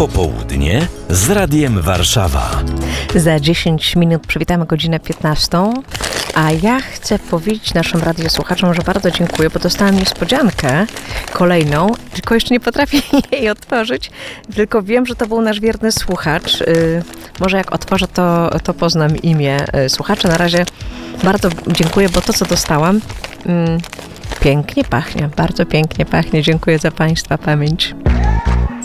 Popołudnie z Radiem Warszawa. Za 10 minut przywitamy godzinę 15, a ja chcę powiedzieć naszym radiosłuchaczom, że bardzo dziękuję, bo dostałam niespodziankę kolejną, tylko jeszcze nie potrafię jej otworzyć, tylko wiem, że to był nasz wierny słuchacz. Może jak otworzę, to poznam imię słuchacza. Na razie bardzo dziękuję, bo to, co dostałam, pięknie pachnie, bardzo pięknie pachnie. Dziękuję za Państwa pamięć.